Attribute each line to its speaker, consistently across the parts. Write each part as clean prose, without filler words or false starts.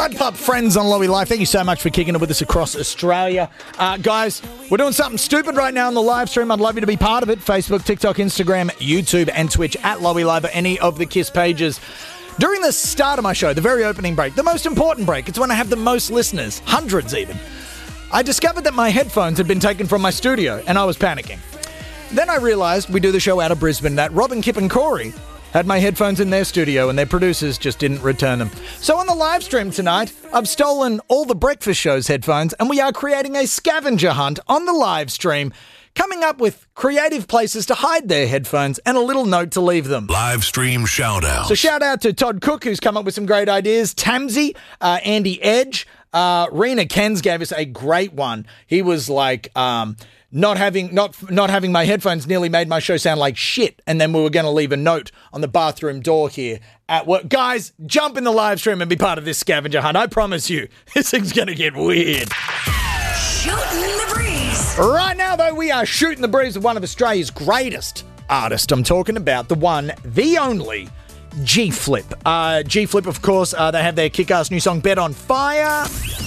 Speaker 1: Ride Pup friends on Lowy Life, thank you so much for kicking it with us across Australia. Guys, we're doing something stupid right now on the live stream. I'd love you to be part of it. Facebook, TikTok, Instagram, YouTube and Twitch at Lowy Live or any of the KISS pages. During the start of my show, the very opening break, the most important break, it's when I have the most listeners, hundreds even, I discovered that my headphones had been taken from my studio and I was panicking. Then I realised we do the show out of Brisbane that Robin, Kip and Corey had my headphones in their studio and their producers just didn't return them. So on the live stream tonight, I've stolen all the breakfast show's headphones and we are creating a scavenger hunt on the live stream, coming up with creative places to hide their headphones and a little note to leave them.
Speaker 2: Live stream shout out.
Speaker 1: So shout out to Todd Cook, who's come up with some great ideas. Tamsy, Andy Edge, Rena Kens gave us a great one. He was like, not having my headphones nearly made my show sound like shit. And then we were going to leave a note on the bathroom door here at work. Guys, jump in the live stream and be part of this scavenger hunt. I promise you, this thing's going to get weird.
Speaker 3: Shooting the breeze.
Speaker 1: Right now, though, we are shooting the breeze with one of Australia's greatest artists. I'm talking about the one, the only, G-Flip. G-Flip, of course, they have their kick-ass new song, Bed on Fire.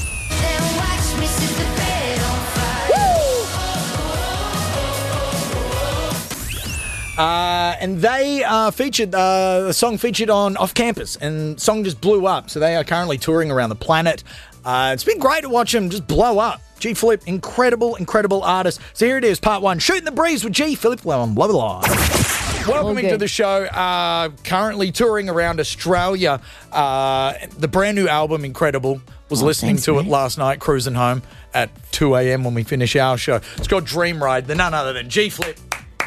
Speaker 1: And they featured, the song featured on Off Campus, and the song just blew up. So they are currently touring around the planet. It's been great to watch them just blow up. G-Flip, incredible artist. So here it is, part one, Shooting the Breeze with G-Flip on Lowy Live. Welcoming to the show, currently touring around Australia. The brand new album, incredible. Was listening to it last night, cruising home at 2 a.m. when we finish our show. It's called Dream Ride. They're none other than G-Flip.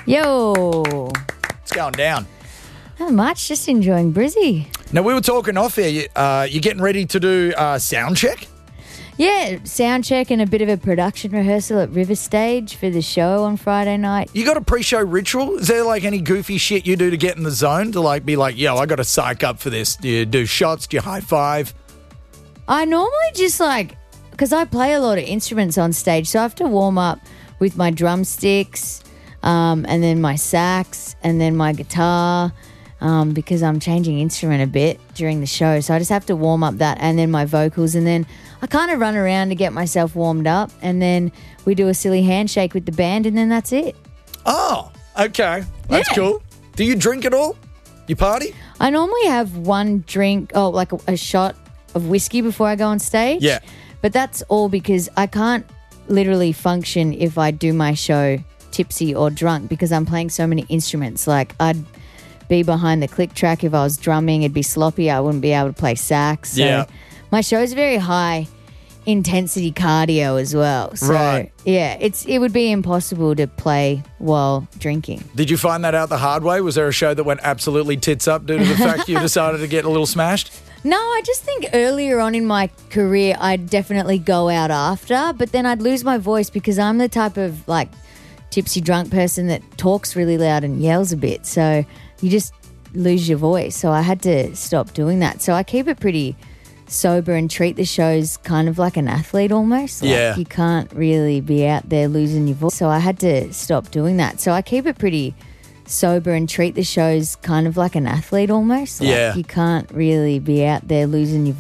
Speaker 4: Yo.
Speaker 1: It's going down.
Speaker 4: Not much, just enjoying Brizzy.
Speaker 1: Now, we were talking off here. You're getting ready to do sound check?
Speaker 4: Yeah, sound check and a bit of a production rehearsal at River Stage for the show on Friday night.
Speaker 1: You got a pre-show ritual? Is there like any goofy shit you do to get in the zone? To like be like, yo, I got to psych up for this. Do you do shots? Do you high five?
Speaker 4: I normally just because I play a lot of instruments on stage, so I have to warm up with my drumsticks, and then my sax, and then my guitar, because I'm changing instrument a bit during the show. So I just have to warm up that, and then my vocals, and then I kind of run around to get myself warmed up, and then we do a silly handshake with the band, and then that's it.
Speaker 1: Oh, okay. That's cool. Do you drink at all? You party?
Speaker 4: I normally have one drink, like a shot of whiskey before I go on stage.
Speaker 1: Yeah.
Speaker 4: But that's all because I can't literally function if I do my show tipsy or drunk because I'm playing so many instruments. Like I'd be behind the click track if I was drumming. It'd be sloppy. I wouldn't be able to play sax. So my show is very high intensity cardio as well. So
Speaker 1: right.
Speaker 4: Yeah, it would be impossible to play while drinking.
Speaker 1: Did you find that out the hard way? Was there a show that went absolutely tits up due to the fact you decided to get a little smashed?
Speaker 4: No, I just think earlier on in my career, I'd definitely go out after, but then I'd lose my voice because I'm the type of tipsy drunk person that talks really loud and yells a bit. So you just lose your voice. So I had to stop doing that. So I keep it pretty sober and treat the shows kind of like an athlete almost. You can't really be out there losing your voice. So I had to stop doing that. So I keep it pretty sober and treat the shows kind of like an athlete almost. You can't really be out there losing your voice.